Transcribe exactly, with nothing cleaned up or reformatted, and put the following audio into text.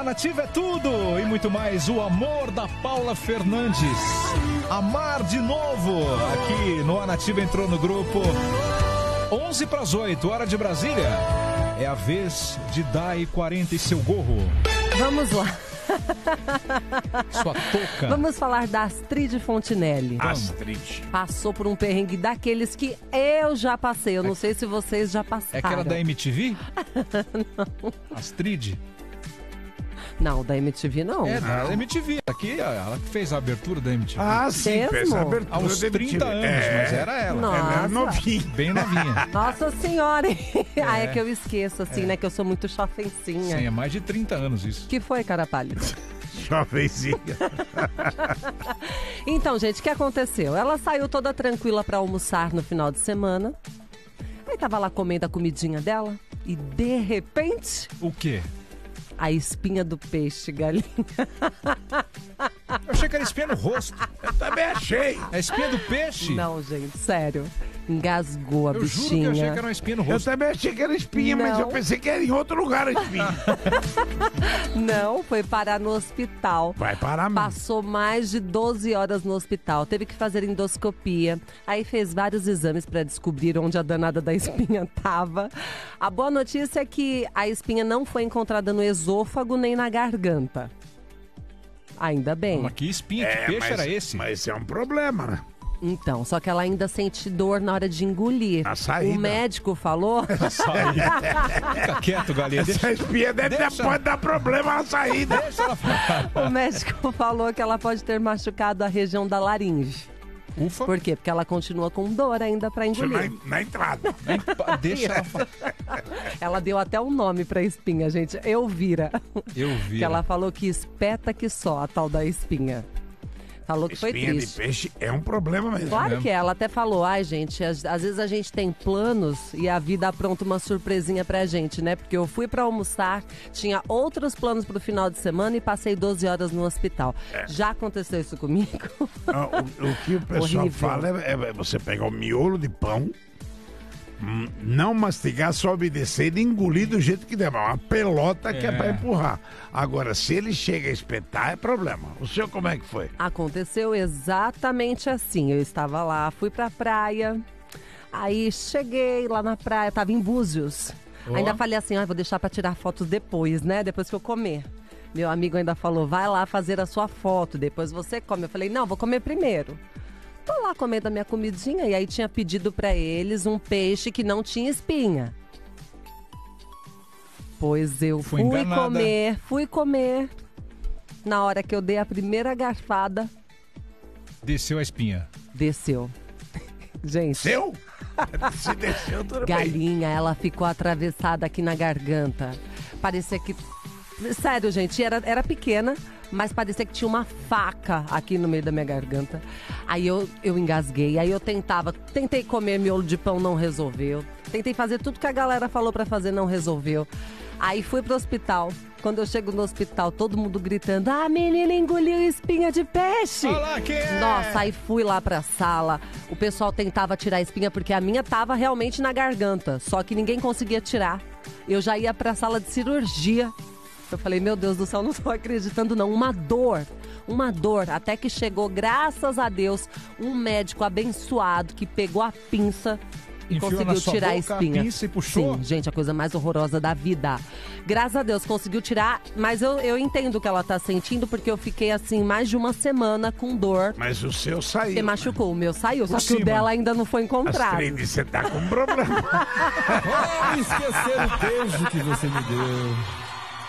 Nativa é tudo e muito mais. O amor da Paula Fernandes. Amar de novo. Aqui no A Nativa entrou no grupo. onze para as oito, hora de Brasília. É a vez de Dai quarenta e seu gorro. Vamos lá. Sua touca. Vamos falar da Astrid Fontinelli. Astrid. Passou por um perrengue daqueles que eu já passei. Eu não é, sei se vocês já passaram. É aquela da M T V? Não. Astrid? Não, da M T V não. É, da M T V. Aqui, ela que fez a abertura da M T V. Ah, sim, Mesmo? fez a abertura aos da trinta anos, é. Mas era ela. Nossa. Ela era novinha. Bem novinha. Nossa senhora. É. Ah, é que eu esqueço, assim, é. né? Que eu sou muito chafencinha. Sim, é mais de trinta anos isso. Que foi, cara pálida? Chafencinha. Então, gente, o que aconteceu? Ela saiu toda tranquila pra almoçar no final de semana. Aí tava lá comendo a comidinha dela. E, de repente... O quê? A espinha do peixe, galinha. Eu achei que era espinha no rosto. Eu também achei. É espinha do peixe? Não, gente, sério. Engasgou a eu bichinha. Eu juro que eu achei que era uma espinha no rosto. Eu também achei que era espinha, não. Mas eu pensei que era em outro lugar a espinha. Não, foi parar no hospital. Vai parar mesmo. Passou mais de doze horas no hospital. Teve que fazer endoscopia. Aí fez vários exames para descobrir onde a danada da espinha tava. A boa notícia é que a espinha não foi encontrada no esôfago nem na garganta. Ainda bem. Mas que espinha, que é, peixe mas, era esse? Mas é um problema, né? Então, só que ela ainda sente dor na hora de engolir. Na saída. O médico falou... Na saída. Fica quieto, galinha. Essa deixa, espinha deve deixa, pode dar problema na saída. Deixa ela falar. O médico falou que ela pode ter machucado a região da laringe. Ufa. Por quê? Porque ela continua com dor ainda pra engolir. Na, na entrada. Deixa ela falar. Ela deu até um nome pra espinha, gente. Elvira. Elvira. Que ela falou que espeta que só a tal da espinha. Falou que foi Espinha triste. de peixe é um problema mesmo. Claro mesmo. que é. Ela até falou, ai gente, às, às vezes a gente tem planos e a vida apronta uma surpresinha pra gente, né? Porque eu fui pra almoçar, tinha outros planos pro final de semana e passei doze horas no hospital. É. Já aconteceu isso comigo? Ah, o, o que o pessoal Horrível. fala é, é você pegar o miolo de pão, hum, não mastigar, só obedecer e engolir do jeito que der. Uma pelota que é, é pra empurrar. Agora, se ele chega a espetar, é problema. O senhor como é que foi? Aconteceu exatamente assim. Eu estava lá, fui pra praia, aí cheguei lá na praia, tava em Búzios. Oh. Ainda falei assim, ah, vou deixar pra tirar fotos depois, né? Depois que eu comer. Meu amigo ainda falou, vai lá fazer a sua foto, depois você come. Eu falei, não, vou comer primeiro. Tô lá comendo a minha comidinha e aí tinha pedido pra eles um peixe que não tinha espinha. Pois eu Fui fui enganada. comer, fui comer. Na hora que eu dei a primeira garfada, Desceu a espinha. desceu. Gente, Seu? Se desceu, tudo bem. galinha, ela ficou atravessada aqui na garganta. Parecia que... Sério, gente, era, era pequena, mas parecia que tinha uma faca aqui no meio da minha garganta. Aí eu, eu engasguei, aí eu tentava, tentei comer miolo de pão, não resolveu. Tentei fazer tudo que a galera falou pra fazer, não resolveu. Aí fui pro hospital. Quando eu chego no hospital, todo mundo gritando, ah, a menina engoliu espinha de peixe. Olá, quem é? Nossa, aí fui lá pra sala. O pessoal tentava tirar a espinha porque a minha tava realmente na garganta. Só que ninguém conseguia tirar. Eu já ia pra sala de cirurgia. Eu falei, meu Deus do céu, não tô acreditando não. Uma dor, uma dor. Até que chegou, graças a Deus, um médico abençoado que pegou a pinça e Enfiou conseguiu na sua tirar boca a espinha. A pinça e puxou? Sim, gente, a coisa mais horrorosa da vida. Graças a Deus conseguiu tirar, mas eu, eu entendo o que ela tá sentindo, porque eu fiquei assim mais de uma semana com dor. Mas o seu saiu. Você machucou, o meu saiu, só Por que cima. o dela ainda não foi encontrado. Astrid, você tá com problema. Oh, esquecer o beijo que você me deu.